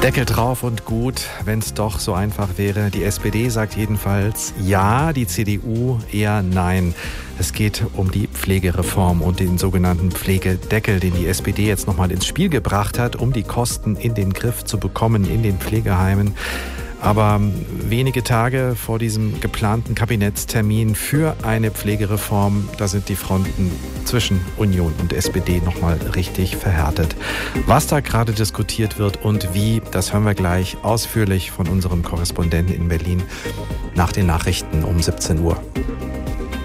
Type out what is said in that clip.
Deckel drauf und gut, wenn es doch so einfach wäre. Die SPD sagt jedenfalls ja, die CDU eher nein. Es geht um die Pflegereform und den sogenannten Pflegedeckel, den die SPD jetzt nochmal ins Spiel gebracht hat, um die Kosten in den Griff zu bekommen in den Pflegeheimen. Aber wenige Tage vor diesem geplanten Kabinettstermin für eine Pflegereform, da sind die Fronten zwischen Union und SPD nochmal richtig verhärtet. Was da gerade diskutiert wird und wie, das hören wir gleich ausführlich von unserem Korrespondenten in Berlin nach den Nachrichten um 17 Uhr.